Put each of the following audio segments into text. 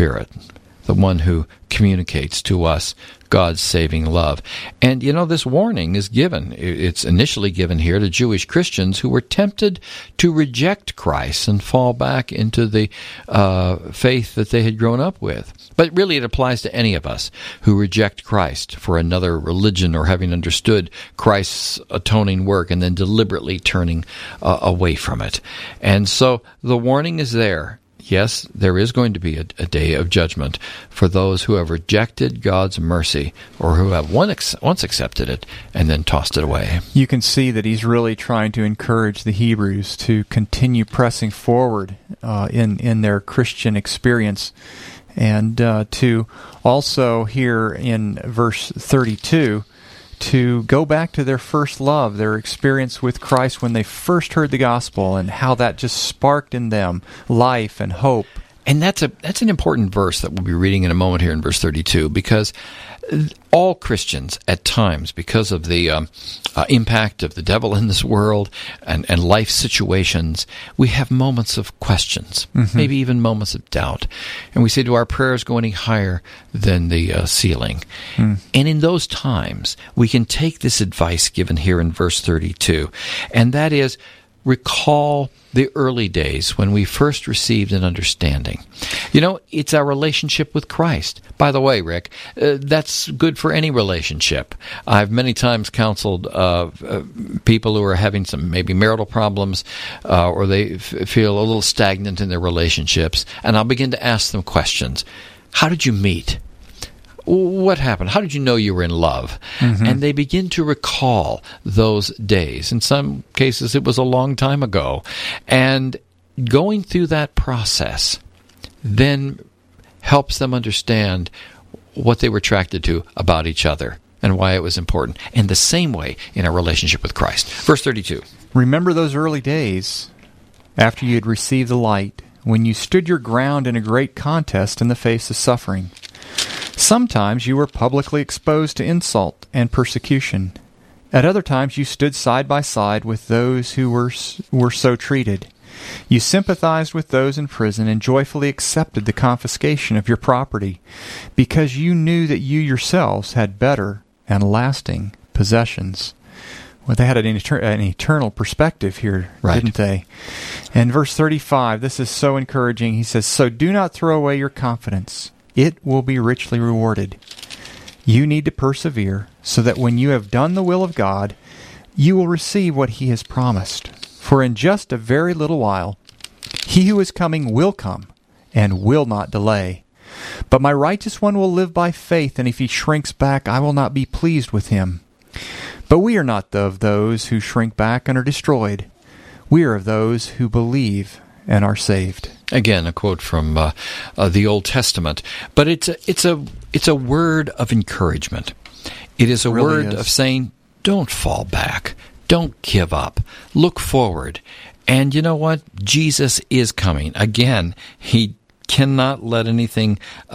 Spirit, the one who communicates to us God's saving love. And, this warning is given. It's initially given here to Jewish Christians who were tempted to reject Christ and fall back into the faith that they had grown up with. But really it applies to any of us who reject Christ for another religion or having understood Christ's atoning work and then deliberately turning away from it. And so the warning is there. Yes, there is going to be a day of judgment for those who have rejected God's mercy or who have once accepted it and then tossed it away. You can see that he's really trying to encourage the Hebrews to continue pressing forward in their Christian experience, and to also here in verse 32, to go back to their first love, their experience with Christ when they first heard the gospel, and how that just sparked in them life and hope. And that's an important verse that we'll be reading in a moment here in verse 32, because all Christians at times, because of the impact of the devil in this world and life situations, we have moments of questions, maybe even moments of doubt. And we say, do our prayers go any higher than the ceiling? And in those times, we can take this advice given here in verse 32, and that is, recall the early days when we first received an understanding. It's our relationship with Christ. By the way, Rick, that's good for any relationship. I've many times counseled people who are having some maybe marital problems or they feel a little stagnant in their relationships, and I'll begin to ask them questions. How did you meet? What happened? How did you know you were in love? And they begin to recall those days. In some cases, it was a long time ago. And going through that process then helps them understand what they were attracted to about each other and why it was important. And the same way in our relationship with Christ. Verse 32. Remember those early days after you had received the light, when you stood your ground in a great contest in the face of suffering. Sometimes you were publicly exposed to insult and persecution. At other times you stood side by side with those who were so treated. You sympathized with those in prison and joyfully accepted the confiscation of your property, because you knew that you yourselves had better and lasting possessions. Well, they had an eternal perspective here, didn't they? And verse 35, this is so encouraging. He says, "So do not throw away your confidence. It will be richly rewarded. You need to persevere, so that when you have done the will of God, you will receive what He has promised. For in just a very little while, He who is coming will come, and will not delay. But my righteous one will live by faith, and if he shrinks back, I will not be pleased with him. But we are not of those who shrink back and are destroyed. We are of those who believe and are saved." Again, a quote from the Old Testament, but it's a word of encouragement. It is a word of saying, don't fall back, don't give up, look forward. And you know what? Jesus is coming. Again, He cannot let anything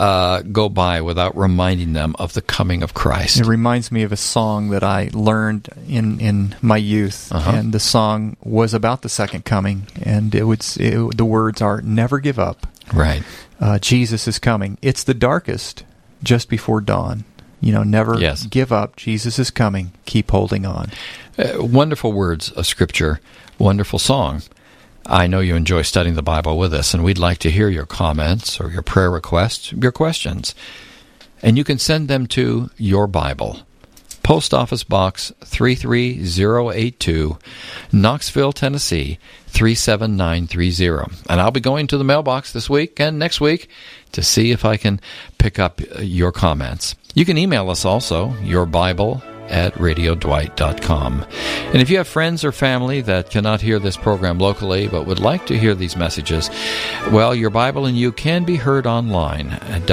go by without reminding them of the coming of Christ. It reminds me of a song that I learned in my youth, and the song was about the second coming, and the words are, "Never give up." Right. Jesus is coming. It's the darkest just before dawn. Never give up. Jesus is coming. Keep holding on. Wonderful words of Scripture. Wonderful song. I know you enjoy studying the Bible with us, and we'd like to hear your comments or your prayer requests, your questions. And you can send them to Your Bible, Post Office Box 33082, Knoxville, Tennessee 37930. And I'll be going to the mailbox this week and next week to see if I can pick up your comments. You can email us also, yourbible@radiodwight.com. And if you have friends or family that cannot hear this program locally but would like to hear these messages, well, Your Bible and You can be heard online at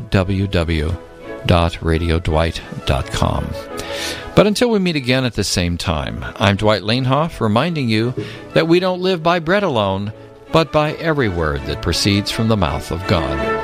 www.radiodwight.com. But until we meet again at the same time, I'm Dwight Lanehoff, reminding you that we don't live by bread alone, but by every word that proceeds from the mouth of God.